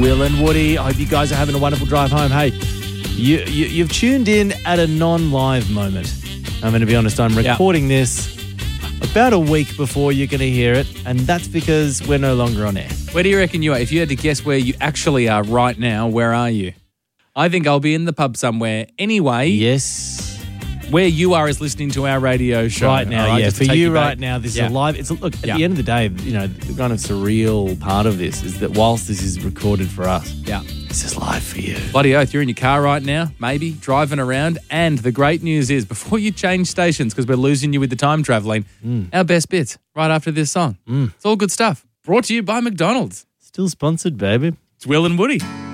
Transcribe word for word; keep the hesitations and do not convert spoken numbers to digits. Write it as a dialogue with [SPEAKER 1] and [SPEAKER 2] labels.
[SPEAKER 1] Will and Woody. I hope you guys are having a wonderful drive home. Hey, you, you, you've tuned in at a non-live moment. I'm going to be honest, I'm recording yeah. this about a week before you're going to hear it, and that's because we're no longer on air.
[SPEAKER 2] Where do you reckon you are? If you had to guess where you actually are right now, where are you? I think I'll be in the pub somewhere. Anyway.
[SPEAKER 1] Yes.
[SPEAKER 2] Where you are is listening to our radio show.
[SPEAKER 1] Right now,
[SPEAKER 2] right,
[SPEAKER 1] yeah. For you, you right now, this
[SPEAKER 2] yeah.
[SPEAKER 1] is a live. It's a, look, at
[SPEAKER 2] yeah.
[SPEAKER 1] the end of the day, you know, the kind of surreal part of this is that whilst this is recorded for us,
[SPEAKER 2] yeah,
[SPEAKER 1] this is live for you.
[SPEAKER 2] Bloody oath, you're in your car right now, maybe, driving around. And the great news is, before you change stations, because we're losing you with the time travelling, mm. our best bits right after this song.
[SPEAKER 1] Mm.
[SPEAKER 2] It's all good stuff. Brought to you by McDonald's.
[SPEAKER 1] Still sponsored, baby.
[SPEAKER 2] It's Will and Woody.